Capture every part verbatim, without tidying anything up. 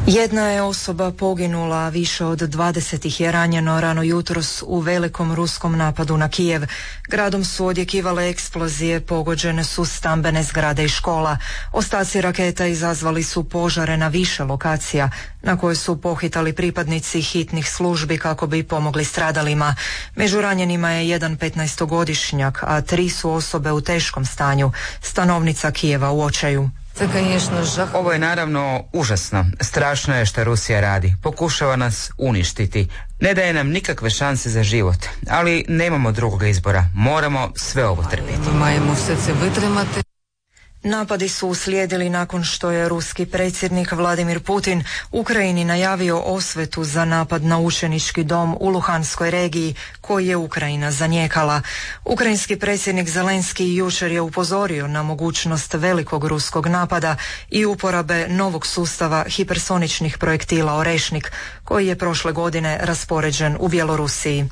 Jedna je osoba poginula, a više od dvadeset ih je ranjeno rano jutros u velikom ruskom napadu na Kijev. Gradom su odjekivale eksplozije, pogođene su stambene zgrade i škola. Ostaci raketa izazvali su požare na više lokacija, na koje su pohitali pripadnici hitnih službi kako bi pomogli stradalima. Među ranjenima je jedan petnaestogodišnjak, a tri su osobe u teškom stanju. Stanovnica Kijeva u očaju. Ovo je naravno užasno. Strašno je što Rusija radi. Pokušava nas uništiti. Ne daje nam nikakve šanse za život. Ali nemamo drugog izbora. Moramo sve ovo trpjeti. Napadi su uslijedili nakon što je ruski predsjednik Vladimir Putin Ukrajini najavio osvetu za napad na učenički dom u Luhanskoj regiji koji je Ukrajina zanijekala. Ukrajinski predsjednik Zelenski jučer je upozorio na mogućnost velikog ruskog napada i uporabe novog sustava hipersoničnih projektila Orešnik koji je prošle godine raspoređen u Bjelorusiji.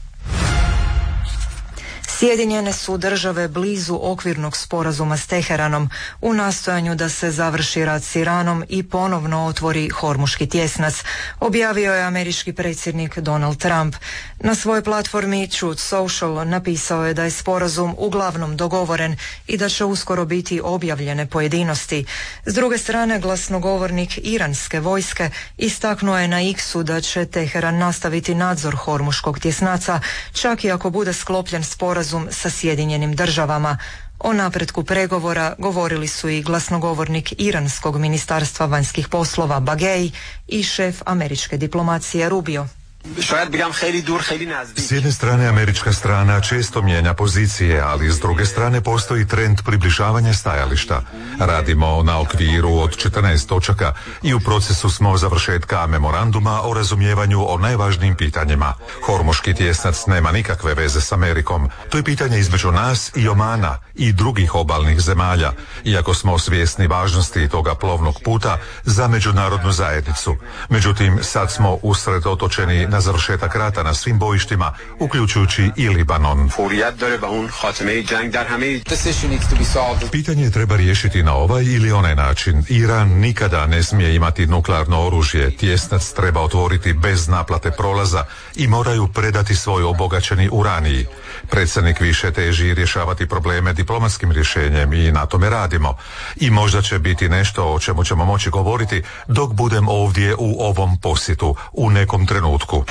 Sjedinjene su države blizu okvirnog sporazuma s Teheranom u nastojanju da se završi rat s Iranom i ponovno otvori Hormuški tjesnac, objavio je američki predsjednik Donald Trump. Na svojoj platformi Truth Social napisao je da je sporazum uglavnom dogovoren i da će uskoro biti objavljene pojedinosti. S druge strane, glasnogovornik iranske vojske istaknuo je na X-u da će Teheran nastaviti nadzor Hormuškog tjesnaca, čak i ako bude sklopljen sporazum sa Sjedinjenim državama. O napretku pregovora govorili su i glasnogovornik iranskog ministarstva vanjskih poslova Bagej i šef američke diplomacije Rubio. S jedne strane američka strana često mijenja pozicije, ali s druge strane postoji trend približavanja stajališta. Radimo na okviru od četrnaest točaka i u procesu smo završetka memoranduma o razumijevanju o najvažnijim pitanjima. Hormuški tjesnac nema nikakve veze s Amerikom. To je pitanje između nas i Omana i drugih obalnih zemalja, iako smo svjesni važnosti toga plovnog puta za međunarodnu zajednicu. Međutim, sad smo usredotočeni na završetak rata na svim bojištima, uključujući i Libanon. Pitanje treba riješiti na ovaj ili onaj način. Iran nikada ne smije imati nuklearno oružje, tjesnac treba otvoriti bez naplate prolaza i moraju predati svoj obogaćeni uraniji. Predsjednik više teži rješavati probleme diplomatskim rješenjem i na tome radimo. I možda će biti nešto o čemu ćemo moći govoriti dok budem ovdje u ovom posjetu, u nekom trenutku.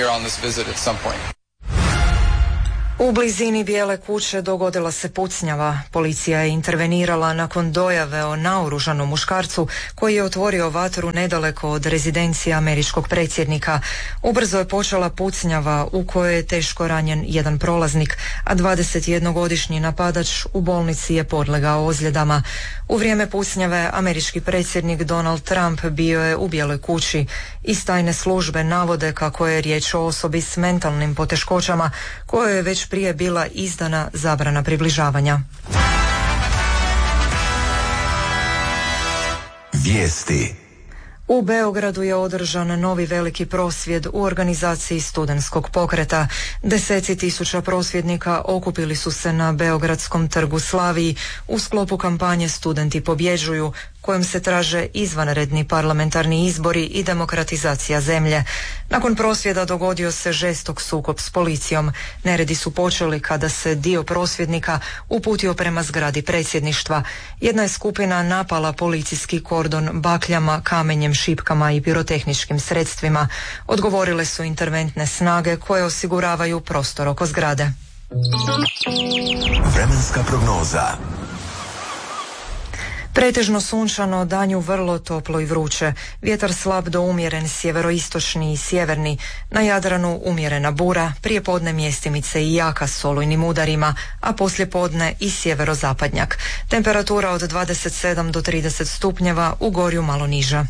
U blizini Bijele kuće dogodila se pucnjava. Policija je intervenirala nakon dojave o naoružanom muškarcu koji je otvorio vatru nedaleko od rezidencije američkog predsjednika. Ubrzo je počela pucnjava u kojoj je teško ranjen jedan prolaznik, a dvadesetjednogodišnji napadač u bolnici je podlegao ozljedama. U vrijeme pucnjave američki predsjednik Donald Trump bio je u Bijeloj kući. Iz tajne službe navode kako je riječ o osobi s mentalnim poteškoćama kojoj je već prije bila izdana zabrana približavanja. Vijesti. U Beogradu je održan novi veliki prosvjed u organizaciji studentskog pokreta. Deseci tisuća prosvjednika okupili su se na Beogradskom trgu Slaviji u sklopu kampanje Studenti pobjeđuju, kojom se traže izvanredni parlamentarni izbori i demokratizacija zemlje. Nakon prosvjeda dogodio se žestok sukob s policijom. Neredi su počeli kada se dio prosvjednika uputio prema zgradi predsjedništva. Jedna je skupina napala policijski kordon bakljama, kamenjem, šipkama i pirotehničkim sredstvima. Odgovorile su interventne snage koje osiguravaju prostor oko zgrade. Vremenska prognoza. Pretežno sunčano, danju vrlo toplo i vruće. Vjetar slab do umjeren sjeveroistočni i sjeverni. Na Jadranu umjerena bura, prijepodne mjestimice i jaka s olujnim udarima, a poslijepodne i sjeverozapadnjak. Temperatura od dvadeset sedam do trideset stupnjeva, u Gorju malo niža.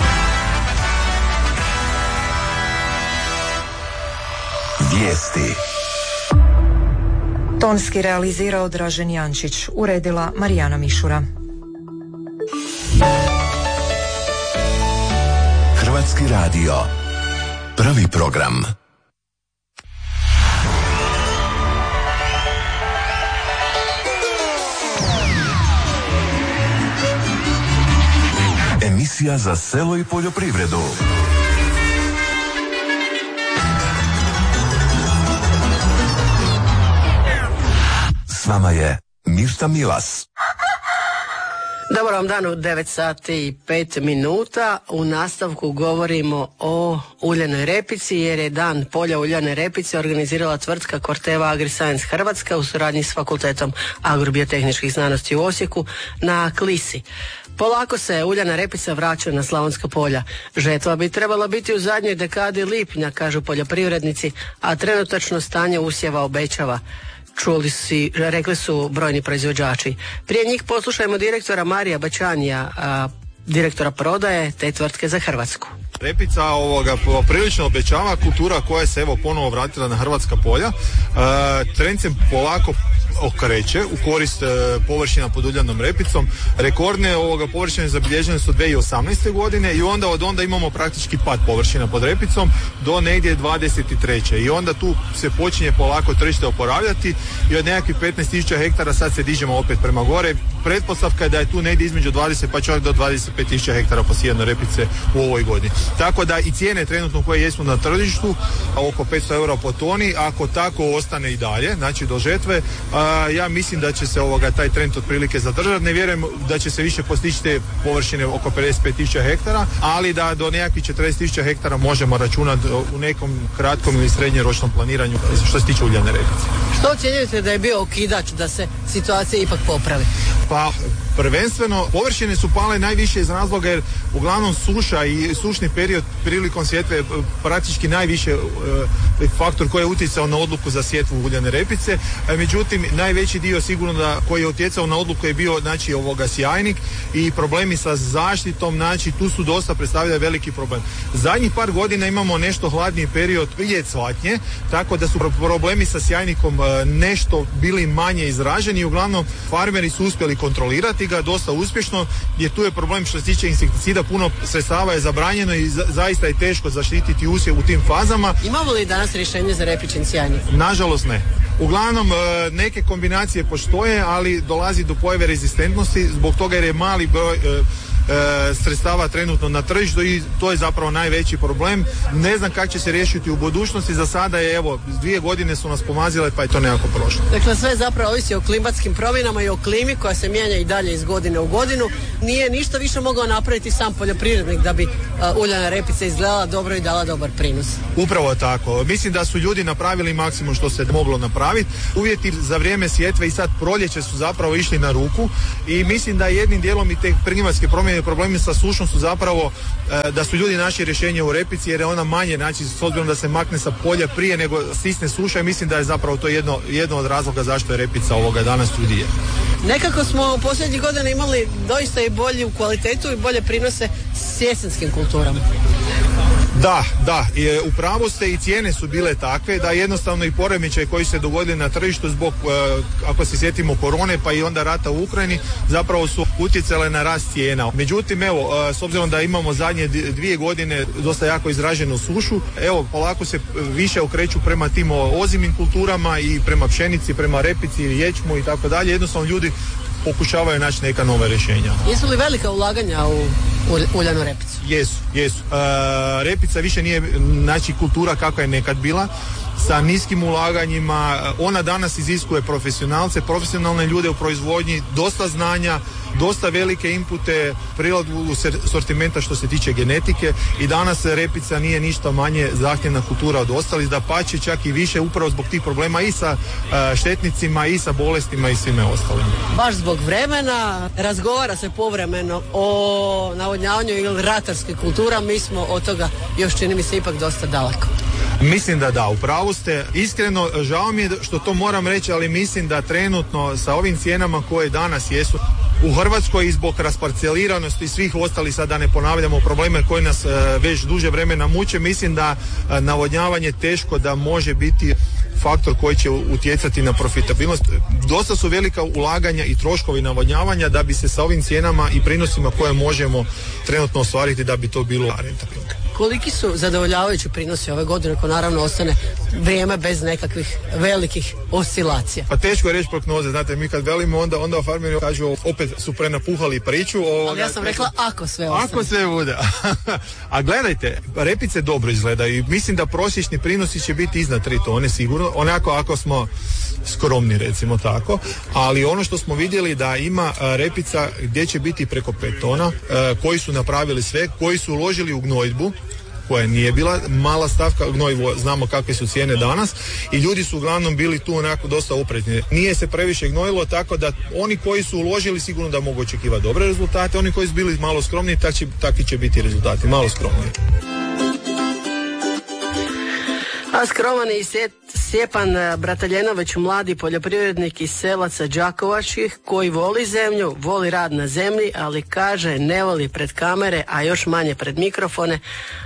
Vijesti. Tonski realizirao Dražen Jančić, uredila Marijana Mišura. Hrvatski radio. Prvi program. Emisija za selo i poljoprivredu. S vama je Mirta Milas. Dobar vam dan u devet sati i pet minuta. U nastavku govorimo o uljanoj repici jer je dan polja uljane repice organizirala tvrtka Corteva AgriScience Hrvatska u suradnji s Fakultetom agrobiotehničkih znanosti u Osijeku na Klisi. Polako se uljana repica vraća na slavonska polja. Žetva bi trebala biti u zadnjoj dekadi lipnja, kažu poljoprivrednici, a trenutačno stanje usjeva obećava. Čuli si, rekli su brojni proizvođači. Prije njih poslušajmo direktora Marija Bačanija, a, direktora prodaje te tvrtke za Hrvatsku. Repica ovoga prilično obećava, kultura koja se evo ponovo vratila na hrvatska polja. E, trend se polako okreće u korist e, površina pod uljanom repicom. Rekordne ovoga površine zabilježene su dvije tisuće osamnaeste. godine i onda od onda imamo praktički pad površina pod repicom do negdje dvadeset treće. I onda tu se počinje polako tržište oporavljati i od nekakvih petnaest tisuća hektara sad se dižemo opet prema gore. Pretpostavka je da je tu negdje između dvadeset pa čak do dvadeset pet tisuća hektara posijane repice u ovoj godini. Tako da i cijene trenutno koje jesmo na tržištu, oko petsto eura po toni, ako tako ostane i dalje, znači do žetve, a, ja mislim da će se ovoga taj trend otprilike zadržati. Ne vjerujem da će se više postići te površine oko pedeset pet tisuća hektara, ali da do nekakvih četrdeset tisuća hektara možemo računati u nekom kratkom ili srednjoročnom planiranju što se tiče uljane repice. Što ocjenjujete da je bio okidač da se situacija ipak popravi? Pa prvenstveno površine su pale najviše iz razloga jer uglavnom suša i sušni period prilikom sjetve praktički najviše e, faktor koji je utjecao na odluku za sjetvu uljane repice. E, međutim najveći dio sigurno da koji je utjecao na odluku je bio znači ovoga sjajnik i problemi sa zaštitom, znači tu su dosta predstavljali veliki problem. Zadnjih par godina imamo nešto hladniji period prije cvatnje, tako da su problemi sa sjajnikom e, nešto bili manje izraženi i uglavnom farmeri su uspjeli kontrolirati ga dosta uspješno, jer tu je problem što se tiče insekticida, puno sredstava je zabranjeno i za, zaista je teško zaštititi usjev u tim fazama. Imamo li danas rješenje za repičin sjajnik? Nažalost ne. Uglavnom neke kombinacije postoje, ali dolazi do pojave rezistentnosti zbog toga jer je mali broj E, sredstava trenutno na tržištu i to je zapravo najveći problem. Ne znam kako će se riješiti u budućnosti, za sada je evo dvije godine su nas pomazile pa je to nekako prošlo. Dakle sve zapravo ovisi o klimatskim promjenama i o klimi koja se mijenja i dalje iz godine u godinu. Nije ništa više mogao napraviti sam poljoprivrednik da bi uh, uljana repica izgledala dobro i dala dobar prinos. Upravo tako. Mislim da su ljudi napravili maksimum što se moglo napraviti. Uvjeti za vrijeme sjetve i sad proljeće su zapravo išli na ruku i mislim da jednim dijelom i te klimatske promjene problemi sa sušom su zapravo e, da su ljudi našli rješenje u repici jer je ona manje, znači s obzirom da se makne sa polja prije nego stisne suša i mislim da je zapravo to jedno, jedno od razloga zašto je repica ovoga danas ljudi je. Nekako smo u posljednjih godina imali doista i bolju kvalitetu i bolje prinose s jesenskim kulturama. Da, da, i, u pravu ste i cijene su bile takve da jednostavno i poremećaj koji se dogodili na tržištu zbog, e, ako se sjetimo korone pa i onda rata u Ukrajini, zapravo su utjecale na rast cijena. Međutim, evo, e, s obzirom da imamo zadnje dvije godine dosta jako izraženu sušu, evo, polako se više okreću prema tim ozimim kulturama i prema pšenici, prema repici, ječmu i tako dalje. Jednostavno ljudi pokušavaju naći neka nova rješenja. Jesu li velika ulaganja u uljanu repicu? Jesu, jesu. E, repica više nije znači kultura kakva je nekad bila, sa niskim ulaganjima. Ona danas iziskuje profesionalce, profesionalne ljude u proizvodnji, dosta znanja, dosta velike inpute, prilagodbu sortimenta što se tiče genetike i danas repica nije ništa manje zahtjevna kultura od ostalih, dapače čak i više upravo zbog tih problema i sa uh, štetnicima i sa bolestima i svime ostalim. Baš zbog vremena, razgovara se povremeno o navodnjavanju ili ratarskih kultura, mi smo od toga još čini mi se ipak dosta daleko. Mislim da da, u pravu ste. Iskreno, žao mi je što to moram reći, ali mislim da trenutno sa ovim cijenama koje danas jesu u Hrvatskoj i zbog rasparceliranosti svih ostalih, sad da ne ponavljamo probleme koji nas e, već duže vremena muče, mislim da e, navodnjavanje teško da može biti faktor koji će utjecati na profitabilnost. Dosta su velika ulaganja i troškovi navodnjavanja da bi se sa ovim cijenama i prinosima koje možemo trenutno ostvariti da bi to bilo rentabilno. Koliki su zadovoljavajući prinosi ove godine, ako naravno ostane vrijeme bez nekakvih velikih oscilacija. Pa teško je reći prognoze, znate, mi kad velimo onda, onda farmeri kažu opet su prenapuhali priču. Ovoga, ali ja sam rekla ako sve ostane. Ako sve bude. A gledajte, repice dobro izgledaju i mislim da prosječni prinosi će biti iznad tri tone sigurno, onako ako smo skromni recimo tako, ali ono što smo vidjeli da ima repica gdje će biti preko pet tona, koji su napravili sve, koji su uložili u gnojidbu, koja nije bila mala stavka, gnojivo znamo kakve su cijene danas i ljudi su uglavnom bili tu onako dosta oprezni. Nije se previše gnojilo, tako da oni koji su uložili sigurno da mogu očekivati dobre rezultate, oni koji su bili malo skromni, takvi, takvi će biti rezultati, malo skromniji. A skroman i Stjepan Brataljenović, mladi poljoprivrednik iz selaca Đakovačkih, koji voli zemlju, voli rad na zemlji, ali kaže ne voli pred kamere, a još manje pred mikrofone,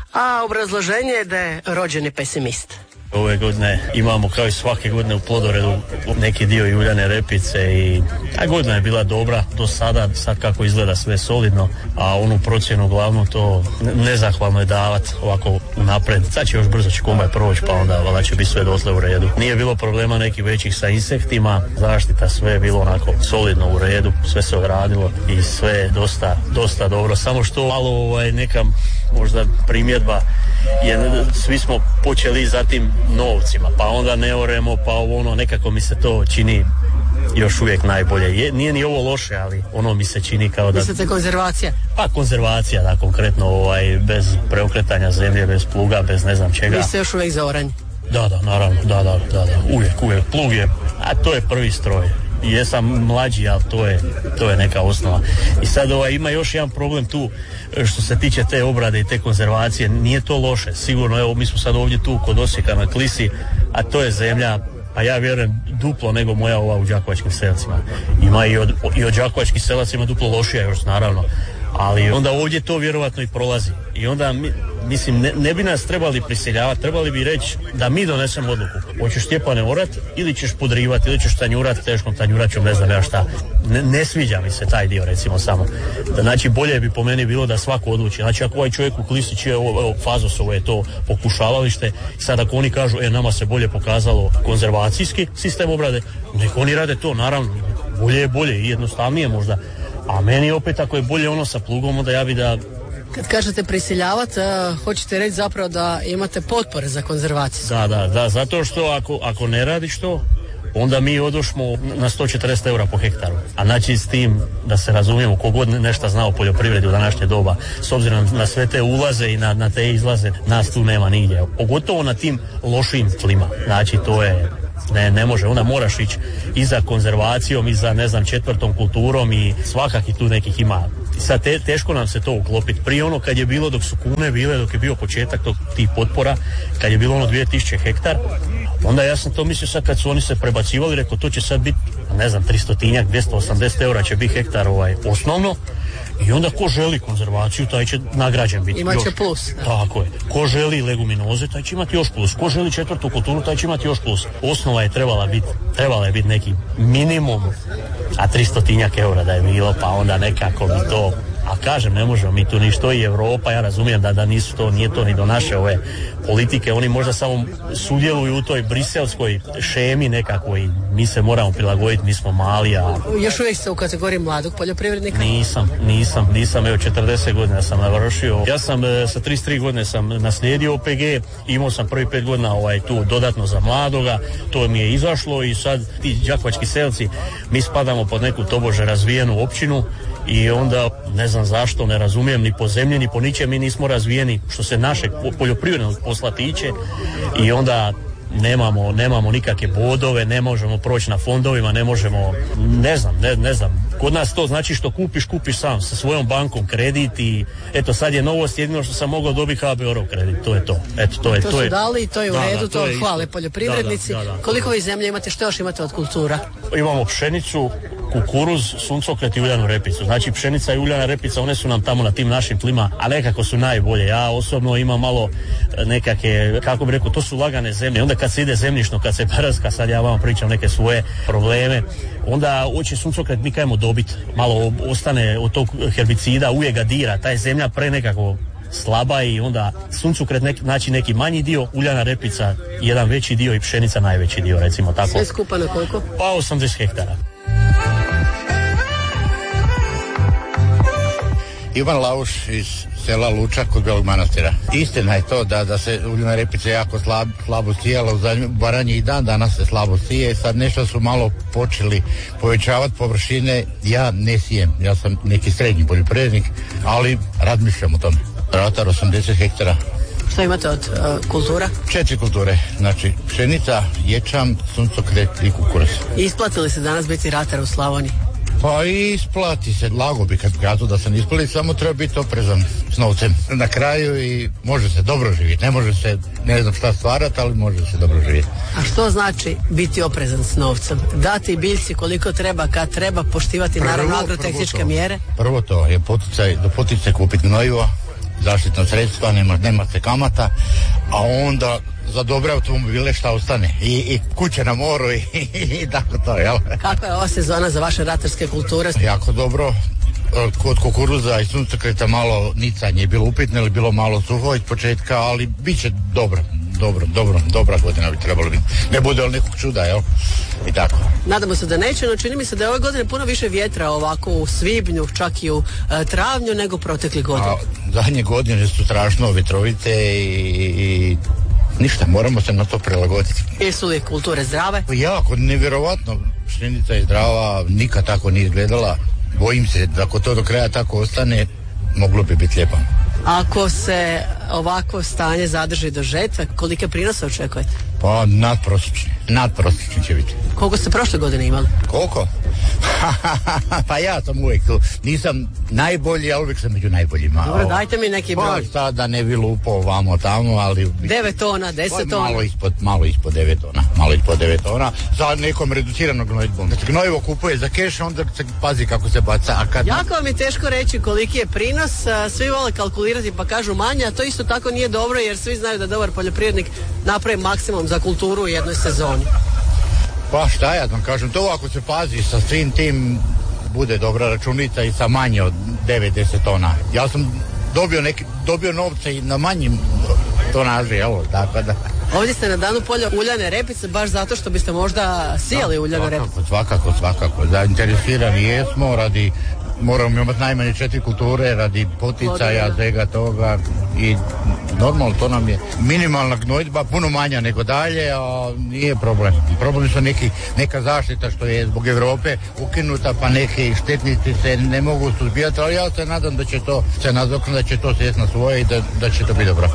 a obrazloženje je da je rođeni pesimist. Ove godine imamo kao i svake godine u plodoredu neki dio i uljane repice i ta godina je bila dobra do sada, sad kako izgleda sve solidno, a onu procjenu glavno to nezahvalno je davati ovako unapred. Sad će još brzo će kombaj proći pa onda valjda će biti sve dotle u redu. Nije bilo problema nekih većih sa insektima, zaštita sve je bilo onako solidno u redu, sve se odradilo i sve je dosta, dosta dobro. Samo što malo ovaj, neka možda primjedba je, svi smo počeli za tim novcima, pa onda ne oremo, pa ono, nekako mi se to čini još uvijek najbolje. Je, nije ni ovo loše, ali ono mi se čini kao da... Mislite konzervacija? Pa konzervacija, da, konkretno, ovaj, bez preokretanja zemlje, bez pluga, bez ne znam čega. Vi ste još uvijek za oranje? Da, da, naravno, da, da, da, da, uvijek, uvijek. Plug je, a to je prvi stroj. Jesam mlađi, ali to je, to je neka osnova. I sad ovaj, ima još jedan problem tu što se tiče te obrade i te konzervacije. Nije to loše, sigurno, evo mi smo sad ovdje tu kod Osijeka na Klisi, a to je zemlja, a ja vjerujem duplo nego moja ova u đakovačkim selacima. Ima i od, i od đakovačkih selacima duplo lošija još naravno, ali onda ovdje to vjerovatno i prolazi. I onda mi, mislim, ne, ne bi nas trebali prisiljavati, trebali bi reći da mi donesemo odluku. Hoćeš Stjepane orat ili ćeš podrivati ili ćeš tanjurati teškom tanjuračom, ne znam ja šta. Ne, ne sviđa mi se taj dio recimo samo. Da, znači bolje bi po meni bilo da svako odluči. Znači ako ovaj čovjek u Klisić je ovo, Fazosovo je to pokušavalište, sad ako oni kažu e nama se bolje pokazalo konzervacijski sistem obrade, nek oni rade to, naravno. Bolje je bolje i jednostavnije možda. A meni opet ako je bolje ono sa plugom, onda ja bi da... Kad kažete prisiljavati, uh, hoćete reći zapravo da imate potpore za konzervaciju. Da, da, da, zato što ako, ako ne radiš to, onda mi odošmo na sto četrdeset eura po hektaru. A znači s tim, da se razumijemo, kogod nešto zna o poljoprivredi u današnje doba, s obzirom na sve te ulaze i na, na te izlaze, nas tu nema nigdje. Pogotovo na tim lošim tlima. Znači to je... Ne, ne može, onda moraš ići i za konzervacijom i za ne znam četvrtom kulturom i svakakih tu nekih ima. Sad te, teško nam se to uklopiti. Prije ono kad je bilo dok su kune bile, dok je bio početak tog, tih potpora, kad je bilo ono dvije tisuće hektar, onda ja sam to mislio sad kad su oni se prebacivali, rekao to će sad biti, ne znam, tristotinjak, dvjesto osamdeset eura će biti hektar ovaj, osnovno. I onda ko želi konzervaciju, taj će nagrađen biti. Imaće plus. Da. Tako je. Ko želi leguminoze, taj će imati još plus. Ko želi četvrtu kulturu, taj će imati još plus. Osnova je trebala biti, trebala je biti neki minimum, a tristotinjak eura da je bilo, pa onda nekako mi to... A kažem, ne možemo mi tu ništa, i Europa, ja razumijem da, da nisu to, nije to ni do naše ove politike, oni možda samo sudjeluju u toj briselskoj šemi nekako i mi se moramo prilagoditi, mi smo mali, a... Još uvijek ste u kategoriji mladog poljoprivrednika? Nisam, nisam, nisam, evo četrdeset godina sam navršio. Ja sam sa trideset tri godine sam naslijedio O P G, imao sam prvi pet godina ovaj, tu dodatno za mladoga, to mi je izašlo i sad ti đakovački selci, mi spadamo pod neku tobože razvijenu općinu i onda ne znam zašto, ne razumijem ni po zemlji, ni po ničem, mi nismo razvijeni što se našeg poljoprivrednog posla tiče i onda nemamo, nemamo nikakve bodove, ne možemo proći na fondovima, ne možemo, ne znam, ne, ne znam. Kod nas to znači što kupiš, kupiš sam sa svojom bankom kredit i eto sad je novost, jedino što sam mogao dobiti H B O R-ov kredit, to je to. Eto, to je, to, to su je, dali i to je u da, redu, da, to, to hvale poljoprivrednici. Da, da, da, da. Koliko vi zemlje imate, što još imate od kultura? Imamo pšenicu, kukuruz, suncokret i uljanu repicu. Znači pšenica i uljana repica, one su nam tamo na tim našim tlima, a nekako su najbolje. Ja osobno imam malo nekake, kako bi rekao, to su lagane zemlje. Onda kad se ide zemljišno, kad se prska, sad ja vam pričam neke svoje probleme, onda hoće suncokret mi kajemo dobiti. Malo ostane od tog herbicida, uvijek ga dira, ta je zemlja pre nekako slaba i onda suncokret neki, znači neki manji dio, uljana repica jedan veći dio i pšenica najveći dio, recimo tako. Sve skupa na koliko? Pa osamdeset hektara. Ivan Lauš iz sela Luča kod Belog Manastira. Istina je to da, da se uljana repica jako slab, slabo sijala u Baranji i dan danas se slabo sije. Sad nešto su malo počeli povećavati površine. Ja ne sijem, ja sam neki srednji poljoprivrednik, ali razmišljam o tome. Ratar osamdeset hektara. Što imate od uh, kultura? Četiri kulture, znači pšenica, ječam, suncokret i kukuruz. Isplatili se danas biti ratar u Slavoniji? Pa isplati se, lago bi kad kazao da se ne isplati, samo treba biti oprezan s novcem na kraju i može se dobro živjeti. Ne može se, ne znam šta stvarati, ali može se dobro živjeti. A što znači biti oprezan s novcem? Dati biljci koliko treba, kad treba, poštivati prvo, naravno agrotehničke mjere? Prvo to je poticaj, do poticaj kupiti gnojivo, zaštitna sredstva, nema, nema se kamata, a onda za dobre automobile šta ostane i, i kuće na moru i, i tako to, jel? Kakva je ova sezona za vaše ratarske kulture? Jako dobro. Kod kukuruza i suncokreta malo nicanje je bilo upitno, ili bilo malo suho iz početka, ali bit će dobro, dobro, dobro, dobra godina bi trebalo biti. Ne bude li nekog čuda, jel? I tako. Nadamo se da neće, no čini mi se da je ove godine puno više vjetra ovako u svibnju, čak i u e, travnju nego protekli godina. Zadnje godine su strašno vjetrovite i, i ništa, moramo se na to prilagoditi. Jesu li kulture zdrave? Jako, nevjerovatno. Pšenica je zdrava, nikad tako nije izgledala. Bojim se da ako to do kraja tako ostane, moglo bi biti lijepo. Ako se ovako stanje zadrži do žetve, kolike prinose očekujete? Pa nadprosječni, nadprosječni će biti. Koliko ste prošle godine imali? Koliko? Pa ja sam uvijek tu. Nisam najbolji, ali uvijek sam među najboljima. Dobro, dajte mi neki broj. Pa sada ne bi lupao vamo tamo, ali... devet tona, deset tona? Malo ispod, malo ispod devet tona. Malo ispod devet tona. Za nekom reduciranog gnojidbom. Kad se gnojivo kupuje za keš, onda se pazi kako se baca. A kad... Jako vam je teško reći koliki je prinos. Svi vole kalkulirati pa kažu manje, a to isto tako nije dobro jer svi znaju da dobar poljoprivrednik napravi maksimum za kulturu u jednoj sezoni. Pa šta ja vam kažem, to ako se pazi sa svim tim bude dobra računica i sa manje od devet do deset tona. Ja sam dobio, neki, dobio novce i na manjim tonaži, evo, tako da. Ovdje ste na danu polja uljane repice baš zato što biste možda sijali uljane repice. Svakako, svakako, svakako. Zainteresirani jesmo radi, moramo imati najmanje četiri kulture radi poticaja, svega toga i normalno to nam je minimalna gnojidba, puno manja nego dalje, a nije problem. Problem su neki, neka zaštita što je zbog Europe ukinuta, pa neki štetnici se ne mogu suzbijati, ali ja se nadam da će to se nadoknaditi, da će to sjesti na svoje i da, da će to biti dobro.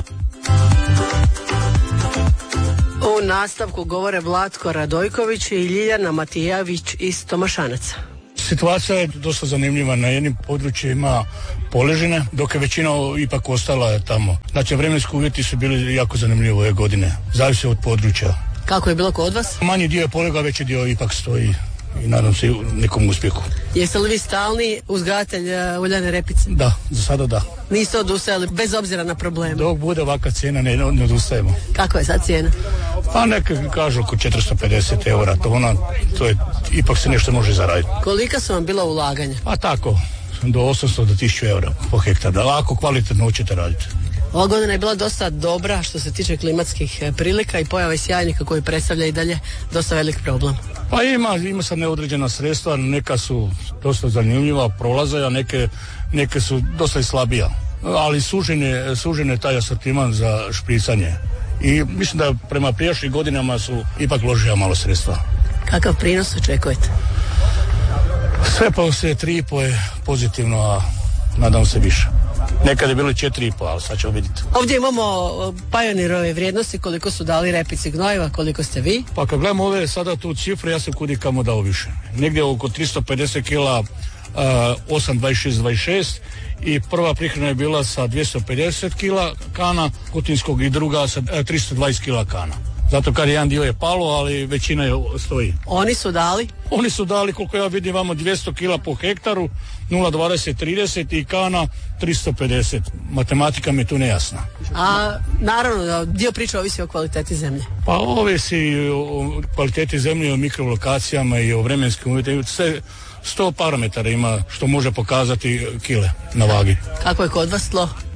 U nastavku govore Vlatko Radojković i Ljiljana Matijavić iz Tomašanaca. Situacija je dosta zanimljiva, na jednim područjima poležine, dok je većina ipak ostala tamo. Znači, vremenski uvjeti su bili jako zanimljivi ove godine, zavisi od područja. Kako je bilo kod vas? Manji dio je polega, veći dio ipak stoji i nadam se nekom uspjehu. Jeste li vi stalni uzgajatelj uh, uljane repice? Da, za sada da. Niste odustajali bez obzira na probleme? Dok bude ovakva cijena ne, ne odustajemo. Kakva je sad cijena? Pa neka kažu oko četiristo pedeset eura tona, to je, ipak se nešto može zaraditi. Kolika su vam bila ulaganja? Pa tako, do osamsto do tisuću eura po hektar, da ako kvalitetno hoćete raditi. Ova godina je bila dosta dobra što se tiče klimatskih prilika i pojave sjajnika koji predstavlja i dalje dosta velik problem. Pa ima, ima sad neodređena sredstva, neka su dosta zanimljiva, prolaze, a neke, neke su dosta i slabija. Ali sužen je, sužen je taj asortiman za špricanje. I mislim da prema prijašnjim godinama su ipak ložija malo sredstva. Kakav prinos očekujete? Sve pa se tri i po je pozitivno, a nadam se više. Nekad je bilo četiri i po, ali sad ćemo vidjeti. Ovdje imamo Pionirove vrijednosti, koliko su dali repici gnojiva, koliko ste vi? Pa kad gledamo ove sada tu cifre, ja sam kudi kamo dao više. Negdje oko tristo pedeset kila uh, osam dvadeset šest dvadeset šest i prva prihrana je bila sa dvjesto pedeset kila kana kutinskog i druga sa uh, tristo dvadeset kila kana. Zato kad jedan dio je palo, ali većina je stoji. Oni su dali? Oni su dali, koliko ja vidim, vamo dvjesto kila po hektaru, nula dvadeset trideset i kana tristo pedeset. Matematika mi je tu nejasna. A naravno da dio priče ovisi o kvaliteti zemlje. Pa ovisi o kvaliteti zemlje, o mikrolokacijama i o vremenskim uvjetima. Sve sto parametara ima što može pokazati kile na vagi. Kako je kod vas tlo?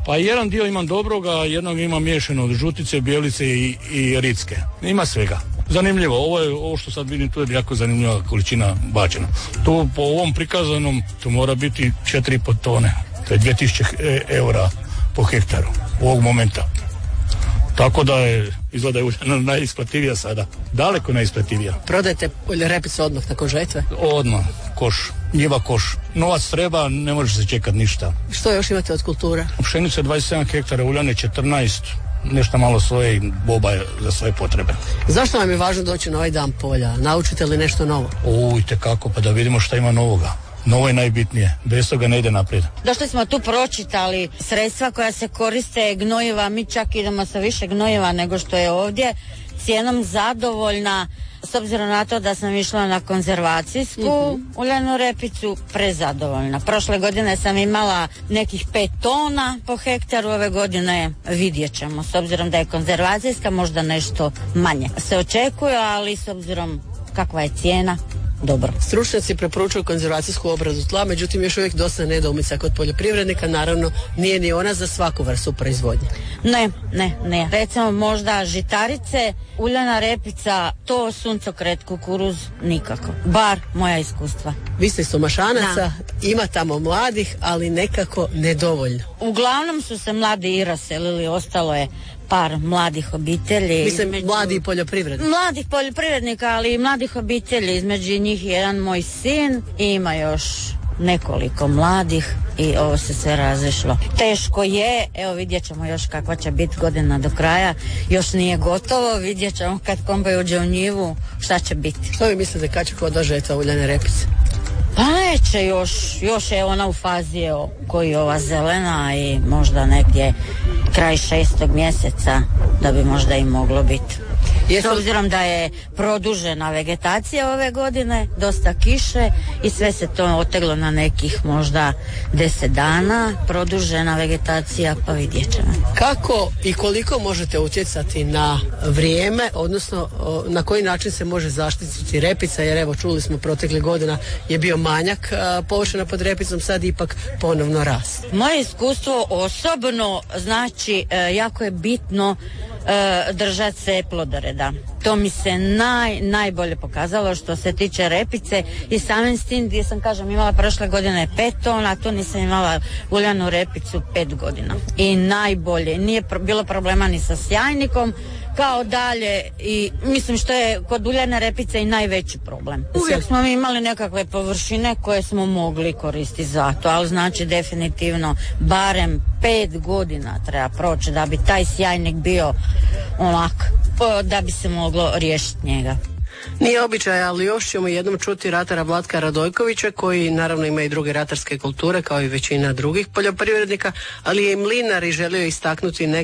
Pa jedan dio imam dobroga, jednog imam miješano od žutice, bijelice i, i ritske. Ima svega. Zanimljivo, ovo je, ovo što sad vidim tu je jako zanimljiva količina bačena. Tu po ovom prikazanom to mora biti četiri i pol tone. To je dvije tisuće eura po hektaru ovog momenta. Tako da je, izgleda je najisplativija sada. Daleko najisplativija. Prodajte repicu odmah nakon žetve? Odmah, koš, njiva koš. Novac treba, ne može se čekat ništa. Što još imate od kultura? Pšenice dvadeset sedam hektara, uljane četrnaest, nešto malo svoje i boba za svoje potrebe. Zašto vam je važno doći na ovaj dan polja? Naučite li nešto novo? O, itekako, pa da vidimo šta ima novoga. Novo je najbitnije, bez toga ne ide naprijed. Došli smo tu pročitali sredstva koja se koriste, gnojiva, mi čak idemo sa više gnojiva nego što je ovdje, cijenom zadovoljna, s obzirom na to da sam išla na konzervacijsku mm-hmm. uljanu repicu, prezadovoljna. Prošle godine sam imala nekih pet tona po hektaru, ove godine vidjet ćemo, s obzirom da je konzervacijska možda nešto manje. Se očekuje, ali s obzirom kakva je cijena, dobro. Stručnjaci preporučuju konzervacijsku obradu tla, međutim još uvijek dosta nedoumica kod poljoprivrednika, naravno nije ni ona za svaku vrstu proizvodnje. Ne, ne, ne. Recimo možda žitarice, uljana repica, to suncokret, kukuruz, nikako. Bar moja iskustva. Vi ste Somašanaca, ima tamo mladih, ali nekako nedovoljno. Uglavnom su se mladi i raselili, ostalo je par mladih obitelji. Mislim, između... mladi poljoprivrednika. Mladih poljoprivrednika, ali i mladih obitelji. Između njih je jedan moj sin i ima još nekoliko mladih i ovo se sve razišlo. Teško je, evo vidjet ćemo još kakva će biti godina do kraja. Još nije gotovo, vidjet ćemo kad kombaj uđe u njivu šta će biti. Što vi mislite kad će kod vas žetva uljane repice? Pa neće još, još je ona u fazi evo, koji je ova zelena i možda negdje kraj šestog mjeseca da bi možda i moglo biti. S obzirom da je produžena vegetacija ove godine, dosta kiše i sve se to oteglo na nekih možda deset dana, produžena vegetacija, pa vidjet ćemo. Kako i koliko možete utjecati na vrijeme, odnosno na koji način se može zaštititi repica, jer evo čuli smo proteklih godina je bio manjak površina pod repicom, sad ipak ponovno rast. Moje iskustvo osobno znači jako je bitno držati se plodoreda. To mi se naj, najbolje pokazalo što se tiče repice i samim s tim gdje sam, kažem, imala prošle godine pet tona, a tu nisam imala uljanu repicu pet godina. I najbolje, nije pro, bilo problema ni sa sjajnikom, kao dalje i mislim što je kod uljane repice i najveći problem. Uvijek smo mi imali nekakve površine koje smo mogli koristiti za to, ali znači definitivno barem pet godina treba proći da bi taj sjajnik bio onak, da bi se moglo riješiti njega. Nije običaj, ali još ćemo jednom čuti ratara Vlatka Radojkovića, koji naravno ima i druge ratarske kulture kao i većina drugih poljoprivrednika, ali je i mlinar i želio istaknuti neke